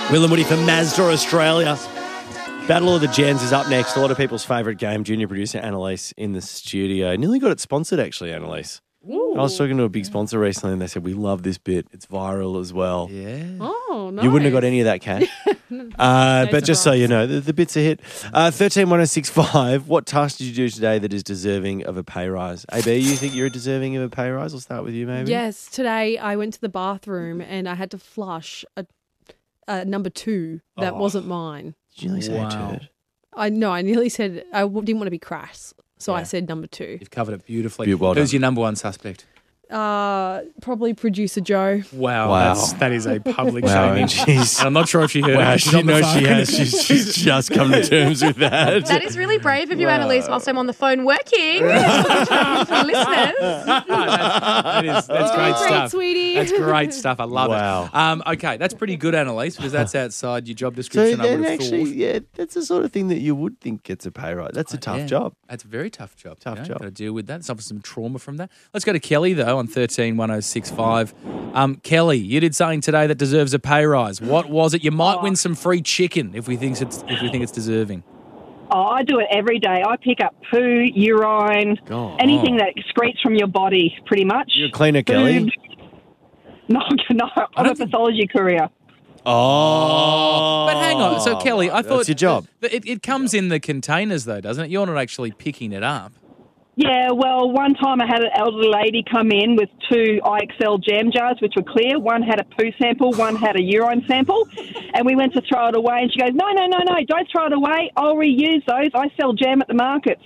Will and Woody for Mazda Australia. Battle of the Gens is up next. A lot of people's favourite game. Junior producer Annalise in the studio. Nearly got it sponsored, actually, Annalise. Ooh. I was talking to a big sponsor recently and they said, we love this bit. It's viral as well. Yeah. Oh, nice. You wouldn't have got any of that cash. But just so you know, the bit's a hit. 131065, what task did you do today that is deserving of a pay rise? AB, you think you're deserving of a pay rise? We'll start with you, maybe. Yes, today I went to the bathroom and I had to flush a number 2 that wasn't mine. Did you nearly say turd? I nearly said I didn't want to be crass, so I said number 2. You've covered it beautifully. Well Who's done. your number one suspect? Probably producer Joe. Wow. That is a public shaming. And I'm not sure if she heard wow, it. she knows she has. She's just come to terms with that. That is really brave of you, Annalise, whilst I'm on the phone working. For listeners. That's great stuff. Sweetie. That's great stuff. I love Wow. it. Okay, that's pretty good, Annalise, because that's outside your job So description, I would then have actually, thought. yeah, that's the sort of thing that you would think gets a pay rise. That's a tough Yeah. job. That's a very tough job. Tough job. Got to deal with that. Suffer some trauma from that. Let's go to Kelly, though, on 131065. Kelly, you did something today that deserves a pay rise. What was it? You might win some free chicken if we think it's deserving. Oh, I do it every day. I pick up poo, urine, anything that excretes from your body, pretty much. You're a cleaner, Kelly. No, I'm a pathology courier. Oh. But hang on. So, Kelly, I thought... That's your job. It comes in the containers, though, doesn't it? You're not actually picking it up. Yeah, well, one time I had an elderly lady come in with 2 IXL jam jars, which were clear. One had a poo sample, one had a urine sample. And we went to throw it away, and she goes, no, don't throw it away. I'll reuse those. I sell jam at the markets.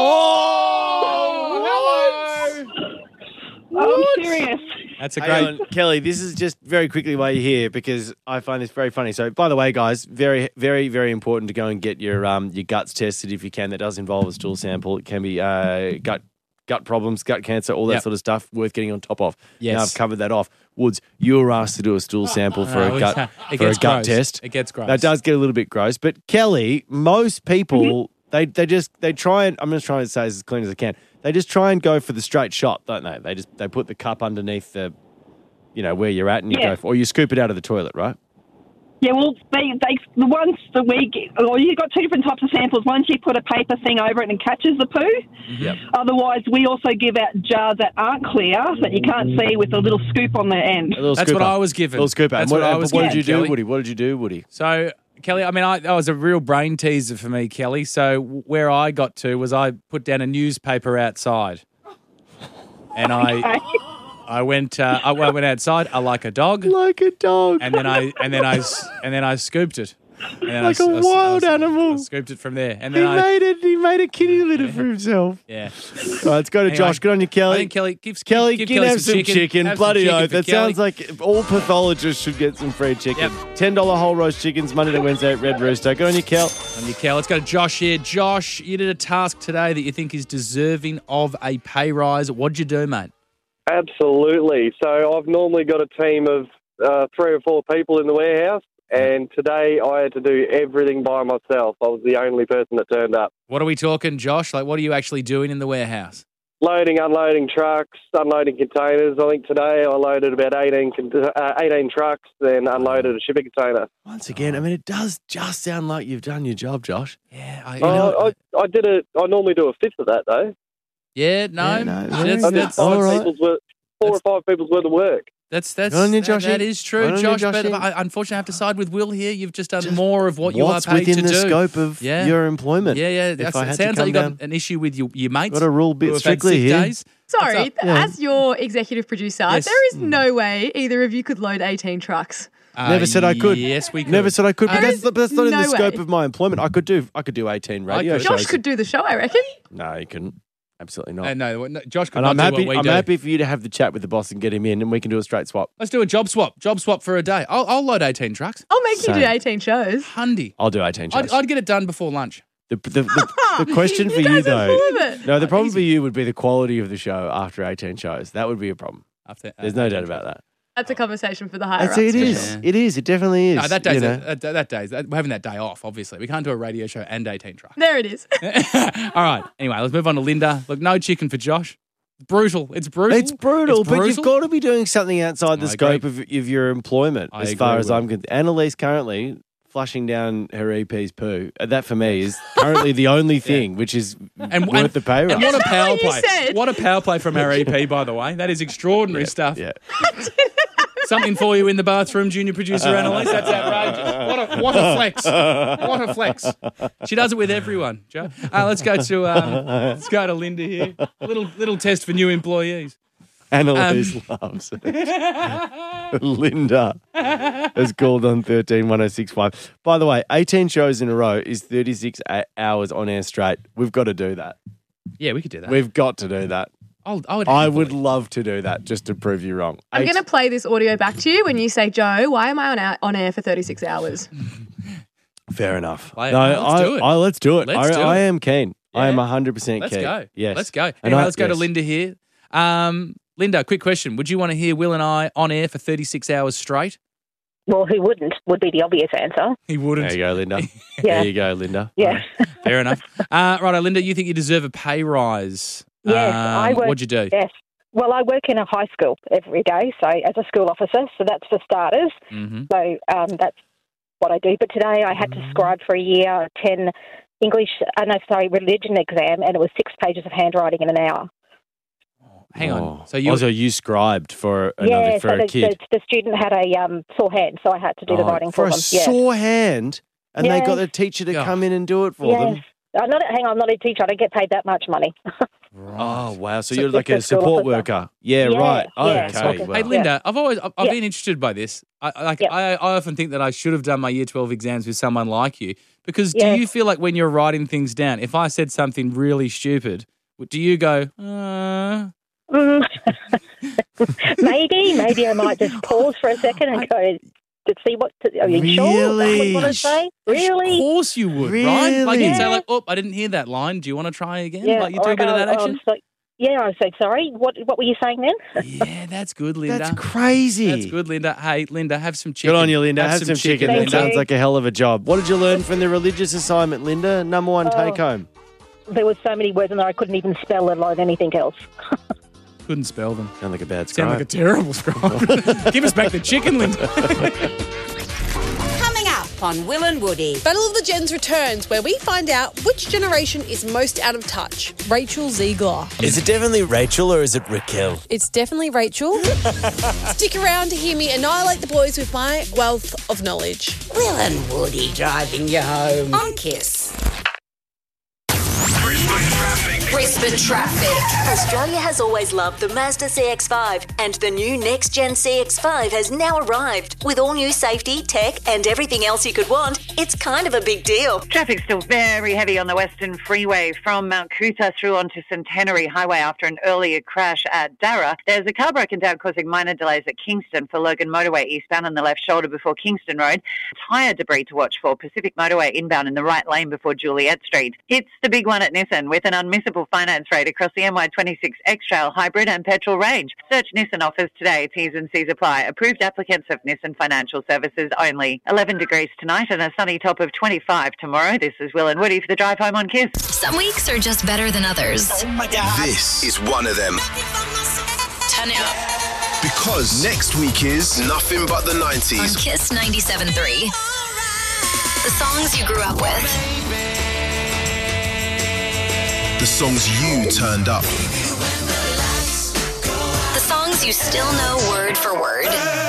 Oh, I'm serious. That's a Hang great... on, Kelly, this is just very quickly why you're here because I find this very funny. So, by the way, guys, very, very, very important to go and get your guts tested if you can. That does involve a stool sample. It can be gut problems, gut cancer, all that sort of stuff. Worth getting on top of. Yes. Now I've covered that off. Woods, you were asked to do a stool sample for a gut gross. test. It gets gross. That does get a little bit gross. But Kelly, most people they try and I'm just trying to say this as clean as I can. They just try and go for the straight shot, don't they? They put the cup underneath the, where you're at, and you go for, or you scoop it out of the toilet, right? Yeah, well, the ones that we get, you've got 2 different types of samples. One, you put a paper thing over it and catches the poo. Yep. Otherwise, we also give out jars that aren't clear, that you can't see, with a little scoop on the end. That's what I was given. A little scoop out. That's what I was What given, did you do, Kelly. Woody? What did you do, Woody? So, Kelly, I mean, that was a real brain teaser for me, Kelly. So where I got to was I put down a newspaper outside, and I went outside. I like a dog, and then I scooped it. And then Like a wild animal. I scooped it from there, and He then made a kitty litter for himself. yeah. All right, let's go to Anyway, Josh. Good on you, Kelly. I think Kelly give Kelly, give can Kelly have some chicken. Have some Bloody chicken oath. for That Kelly. sounds like all pathologists should get some free chicken. Yep. $10 whole roast chickens, Monday to Wednesday at Red Rooster. Good on you, Kel. On your Kel. Let's go to Josh here. Josh, you did a task today that you think is deserving of a pay rise. What'd you do, mate? Absolutely. So I've normally got a team of 3 or 4 people in the warehouse, and today I had to do everything by myself. I was the only person that turned up. What are we talking, Josh? Like, what are you actually doing in the warehouse? Loading, unloading trucks, unloading containers. I think today I loaded about 18 trucks, then unloaded a shipping container. Once again, I mean, it does just sound like you've done your job, Josh. Yeah, I did it. I normally do a fifth of that, though. Yeah, no, Yeah, no, that's 4 all right. or 5 people's worth of work. That's Good on you, Joshy. that is true, Good on you, Josh. But Joshy. I unfortunately have to side with Will here. You've just done more of what you are What's paid within to the do. scope of Yeah. your employment? Yeah. If I It had to sounds like come you got down- an issue with your mates. Got a rule bit who have had strictly sick here. days. Sorry, Yeah. as your executive producer, Yes. there is no way either of you could load 18 trucks. Never said I could. Yes, we could. Never said I could, but There that's is not in the no scope way. of my employment. I could do 18 radio could. shows. Josh could do the show, I reckon. No, you couldn't. Absolutely not. No, Josh could And not I'm do happy. what we I'm do. happy for you to have the chat with the boss and get him in, and we can do a straight swap. Let's do a job swap. Job swap for a day. I'll load 18 trucks. I'll make you do Same. 18 shows. Hundy. I'll do 18 shows. I'd get it done before lunch. The question for you guys are though, full of it. no, the problem for you would be the quality of the show after 18 shows. That would be a problem. After, There's no doubt about that. That's a conversation for the higher I'd ups. say it for is. sure. It is. It definitely is. No, that day's you know. we're having that day off, obviously. We can't do a radio show and 18 trucks. There it is. All right. Anyway, let's move on to Linda. Look, no chicken for Josh. Brutal. It's brutal. It's brutal, but you've got to be doing something outside the I scope agree. of your employment, I as far agree, as Will. I'm concerned. Annalise currently flushing down her EP's poo. That, for me, is currently the only thing which is worth the pay rise. And what a power what you play. said? What a power play from our EP, by the way. That is extraordinary stuff. Yeah. Something for you in the bathroom, junior producer Annalise. That's outrageous. What a flex. What a flex. She does it with everyone, Joe. Let's go to Linda here. A little test for new employees. Annalise loves it. Linda has called on 131065. By the way, 18 shows in a row is 36 hours on air straight. We've got to do that. Yeah, we could do that. We've got to do that. I would happily. love to do that just to prove you wrong. I'm going to play this audio back to you when you say, Joe, why am I on air for 36 hours? Fair enough. Let's do it. Let's do it. Let's do I it. am keen. I am Yeah. 100% keen. Let's go. Yes. Let's go. And Anyway, let's go to yes. Linda here. Linda, quick question. Would you want to hear Will and I on air for 36 hours straight? Well, who wouldn't, would be the obvious answer. He wouldn't. There you go, Linda. Yeah. There you go, Linda. Yeah. Fair enough. Righto, Linda, you think you deserve a pay rise. Yes, I work. What'd you do? Yes. Well, I work in a high school every day, so as a school officer, so that's for starters. Mm-hmm. So that's what I do. But today I had to scribe for a year 10 religion exam, and it was 6 pages of handwriting in an hour. Hang on. Oh. So you Also, you scribed for a the, kid. The student had a sore hand, so I had to do the writing for a them. sore hand, and they Yes. got the teacher to God. come in and do it for them. Yes. Hang on, I'm not a teacher. I don't get paid that much money. Oh wow! So So you're like just a a school support officer. worker. Yeah, Yeah, right. yeah, Okay. so- Well. Hey, Linda, I've Yeah. been interested by this. I Yeah. often think that I should have done my Year 12 exams with someone like you, because do Yeah. you feel like when you're writing things down, if I said something really stupid, do you go, Mm. Maybe I might just pause for a second and go to see what. Are you sure that's what you want to say? Really? Of course you would, right? Like you'd say, Really? like, "Oh, I didn't hear that line. Do you want to try again?" Yeah. Like you do a bit of that action. I'm so sorry. What were you saying then? Yeah, that's good, Linda. That's crazy. That's good, Linda. Hey, Linda, have some chicken. Good on you, Linda. Have some chicken. Thank That you. sounds like a hell of a job. What did you learn from the religious assignment, Linda? Number one take home. There were so many words in there I couldn't even spell, let alone anything else. Couldn't spell them. Sound like a bad Sound like a scribe. terrible scribe. Give us back the chicken, Linda. Coming up on Will and Woody. Battle of the Gens returns, where we find out which generation is most out of touch. Rachel Ziegler. Is it definitely Rachel or is it Raquel? It's definitely Rachel. Stick around to hear me annihilate the boys with my wealth of knowledge. Will and Woody driving you home on Kiss. Brisbane Traffic. Australia has always loved the Mazda CX-5, and the new next-gen CX-5 has now arrived. With all new safety, tech and everything else you could want, it's kind of a big deal. Traffic's still very heavy on the Western Freeway from Mount Coot-tha through onto Centenary Highway after an earlier crash at Darra. There's a car broken down causing minor delays at Kingston for Logan Motorway eastbound on the left shoulder before Kingston Road. Tyre debris to watch for Pacific Motorway inbound in the right lane before Juliet Street. It's the big one at Nissan with an unmissable finance rate across the NY26 X-Trail hybrid and petrol range. Search Nissan offers today. T's and C's apply. Approved applicants of Nissan Financial Services only. 11 degrees tonight and a sunny top of 25 tomorrow. This is Will and Woody for the drive home on Kiss. Some weeks are just better than others. Oh my God. This is one of them. Turn it up. Because next week is Nothing But the 90s. On Kiss 97.3. The songs you grew up with. The songs you turned up. The songs you still know word for word.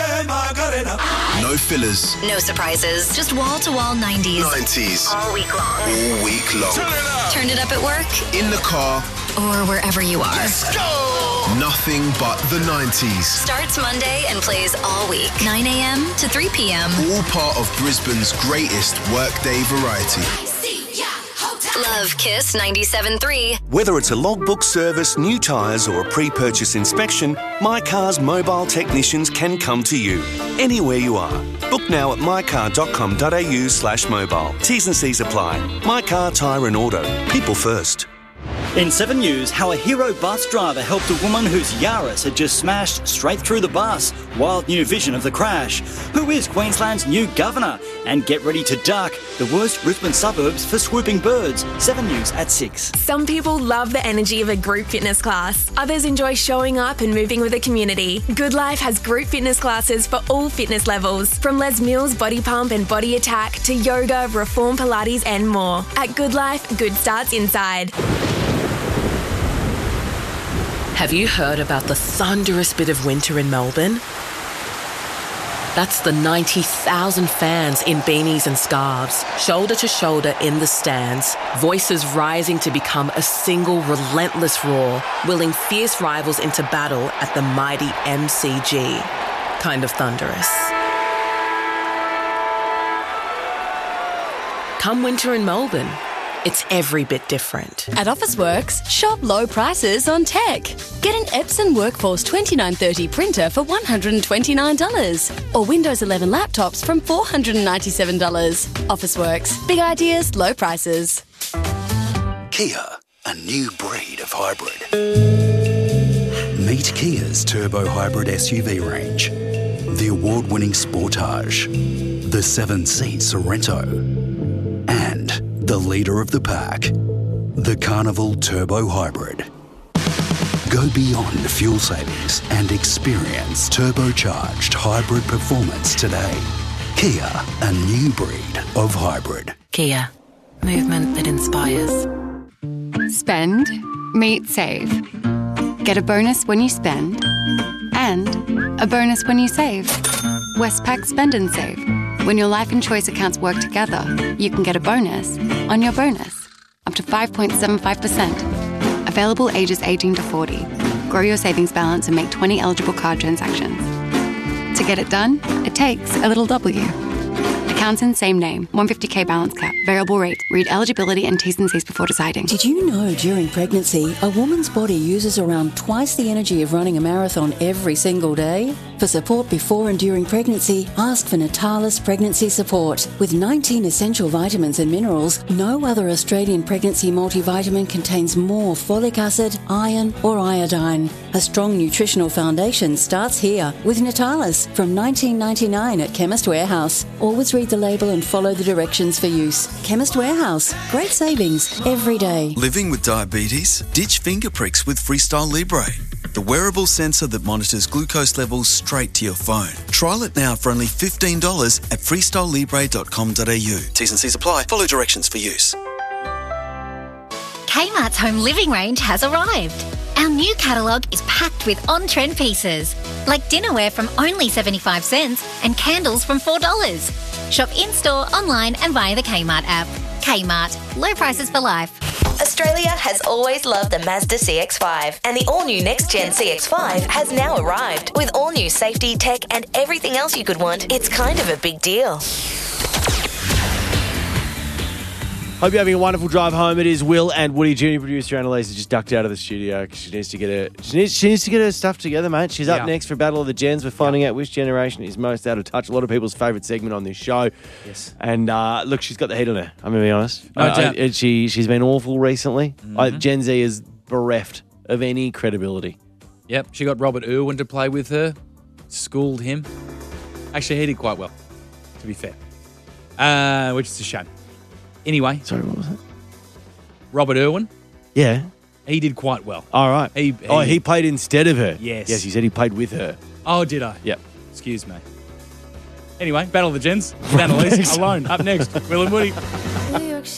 No fillers. No surprises. Just wall-to-wall 90s. 90s. All week long. All week long. Turn it up at work. In the car. Or wherever you are. Let's go! Nothing But the 90s. Starts Monday and plays all week. 9 a.m. to 3 p.m. All part of Brisbane's greatest workday variety. Love Kiss 97.3. Whether it's a logbook service, new tyres or a pre-purchase inspection, My Car's mobile technicians can come to you, anywhere you are. Book now at mycar.com.au/mobile. T's and C's apply. My Car, Tyre and Auto. People first. In 7 News, how a hero bus driver helped a woman whose Yaris had just smashed straight through the bus. Wild new vision of the crash. Who is Queensland's new governor? And get ready to duck the worst Brisbane suburbs for swooping birds. 7 News at 6. Some people love the energy of a group fitness class. Others enjoy showing up and moving with a community. Good Life has group fitness classes for all fitness levels. From Les Mills Body Pump and Body Attack to yoga, Reform Pilates and more. At Good Life, good starts inside. Have you heard about the thunderous bit of winter in Melbourne? That's the 90,000 fans in beanies and scarves, shoulder to shoulder in the stands, voices rising to become a single relentless roar, willing fierce rivals into battle at the mighty MCG. Kind of thunderous. Come winter in Melbourne, it's every bit different. At Officeworks, shop low prices on tech. Get an Epson Workforce 2930 printer for $129 or Windows 11 laptops from $497. Officeworks. Big ideas, low prices. Kia, a new breed of hybrid. Meet Kia's turbo hybrid SUV range. The award-winning Sportage, the 7-seat Sorento, and the leader of the pack, the Carnival Turbo Hybrid. Go beyond fuel savings and experience turbocharged hybrid performance today. Kia, a new breed of hybrid. Kia, movement that inspires. Spend, meet, save. Get a bonus when you spend and a bonus when you save. Westpac Spend and Save. When your life and choice accounts work together, you can get a bonus on your bonus, up to 5.75%. Available ages 18 to 40. Grow your savings balance and make 20 eligible card transactions. To get it done, it takes a little W. Accounts in same name, 150k balance cap, variable rate. Read eligibility and T's and C's before deciding. Did you know during pregnancy, a woman's body uses around twice the energy of running a marathon every single day? For support before and during pregnancy, ask for Natalis Pregnancy Support. With 19 essential vitamins and minerals, no other Australian pregnancy multivitamin contains more folic acid, iron or iodine. A strong nutritional foundation starts here with Natalis from $19.99 at Chemist Warehouse. Always read the label and follow the directions for use. Chemist Warehouse. Great savings every day. Living with diabetes? Ditch finger pricks with Freestyle Libre, the wearable sensor that monitors glucose levels straight to your phone. Trial it now for only $15 at freestylelibre.com.au. T's and C's apply. Follow directions for use. Kmart's home living range has arrived. Our new catalogue is packed with on-trend pieces, like dinnerware from only 75 cents and candles from $4. Shop in-store, online and via the Kmart app. Kmart. Low prices for life. Australia has always loved the Mazda CX-5, and the all-new next-gen CX-5 has now arrived. With all-new safety, tech and everything else you could want, it's kind of a big deal. Hope you're having a wonderful drive home. It is Will and Woody. Junior producer Annalisa just ducked out of the studio because she needs to get her stuff together, mate. She's up next for Battle of the Gens. We're finding out which generation is most out of touch. A lot of people's favourite segment on this show. Yes. And look, she's got the heat on her. I'm going to be honest. No doubt. She's been awful recently. Gen Z is bereft of any credibility. Yep. She got Robert Irwin to play with her. Schooled him. Actually, he did quite well, to be fair. Which is a shame. Anyway. Sorry, what was it? Robert Irwin. Yeah. He did quite well. All right. He played instead of her. Yes. Yes, he said he played with her. Oh, did I? Yep. Excuse me. Anyway, Battle of the Gens with Annalise alone. Up next, Will and Woody.